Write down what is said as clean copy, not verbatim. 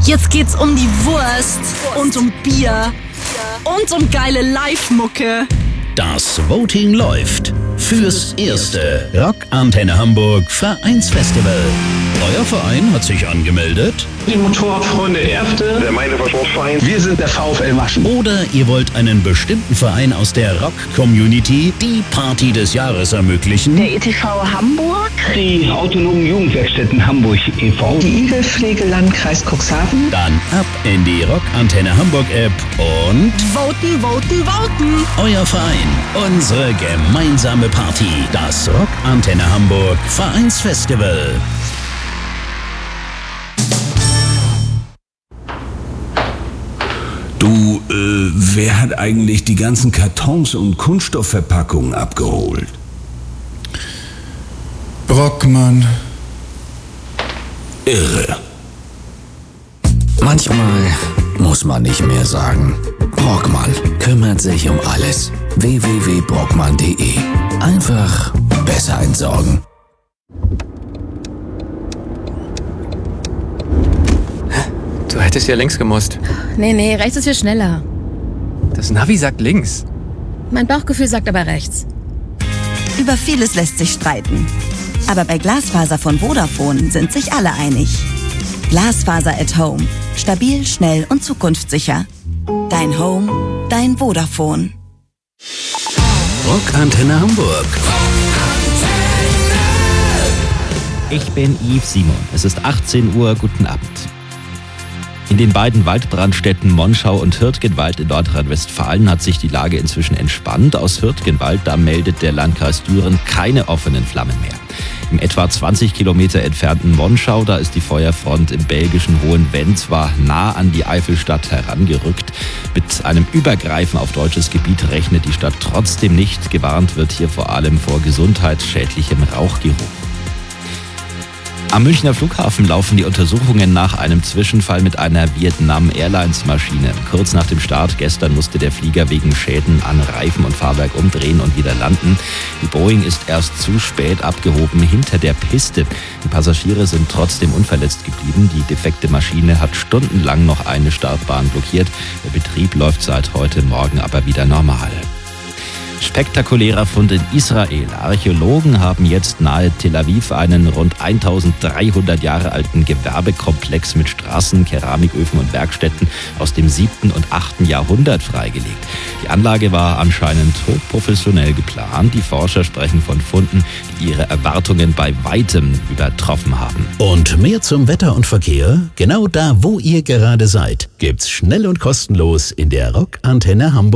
Jetzt geht's um die Wurst und um Bier und um geile Live-Mucke. Das Voting läuft fürs erste Rock Antenne Hamburg Vereinsfestival. Euer Verein hat sich angemeldet? Die Motorradfreunde Erfte, der Meidhofer-Sportverein. Wir sind der VfL Maschen. Oder ihr wollt einen bestimmten Verein aus der Rock-Community die Party des Jahres ermöglichen? Der ETV Hamburg. Die autonomen Jugendwerkstätten Hamburg e.V. Die Igelpflege Landkreis Cuxhaven. Dann ab in die Rock Antenne Hamburg App und Voten, voten, voten. euer Verein, unsere gemeinsame Party. Das Rock Antenne Hamburg Vereinsfestival. Du, wer hat eigentlich die ganzen Kartons und Kunststoffverpackungen abgeholt? Brockmann. Irre. Manchmal muss man nicht mehr sagen. Brockmann kümmert sich um alles. www.brockmann.de. Einfach besser entsorgen. Du hättest ja links gemusst. Nee, rechts ist hier schneller. Das Navi sagt links. Mein Bauchgefühl sagt aber rechts. Über vieles lässt sich streiten. Aber bei Glasfaser von Vodafone sind sich alle einig. Glasfaser at Home. Stabil, schnell und zukunftssicher. Dein Home, dein Vodafone. Rock Antenne Hamburg. Ich bin Yves Simon. Es ist 18 Uhr. Guten Abend. In den beiden Waldbrandstätten Monschau und Hürtgenwald in Nordrhein-Westfalen hat sich die Lage inzwischen entspannt. Aus Hürtgenwald, da meldet der Landkreis Düren keine offenen Flammen mehr. Im etwa 20 Kilometer entfernten Monschau, da ist die Feuerfront im belgischen Hohenvenn zwar nah an die Eifelstadt herangerückt. Mit einem Übergreifen auf deutsches Gebiet rechnet die Stadt trotzdem nicht. Gewarnt wird hier vor allem vor gesundheitsschädlichem Rauchgeruch. Am Münchner Flughafen laufen die Untersuchungen nach einem Zwischenfall mit einer Vietnam Airlines Maschine. Kurz nach dem Start gestern musste der Flieger wegen Schäden an Reifen und Fahrwerk umdrehen und wieder landen. Die Boeing ist erst zu spät abgehoben hinter der Piste. Die Passagiere sind trotzdem unverletzt geblieben. Die defekte Maschine hat stundenlang noch eine Startbahn blockiert. Der Betrieb läuft seit heute Morgen aber wieder normal. Spektakulärer Fund in Israel. Archäologen haben jetzt nahe Tel Aviv einen rund 1300 Jahre alten Gewerbekomplex mit Straßen, Keramiköfen und Werkstätten aus dem 7. und 8. Jahrhundert freigelegt. Die Anlage war anscheinend hochprofessionell geplant. Die Forscher sprechen von Funden, die ihre Erwartungen bei weitem übertroffen haben. Und mehr zum Wetter und Verkehr? Genau da, wo ihr gerade seid, gibt's schnell und kostenlos in der Rock Antenne Hamburg.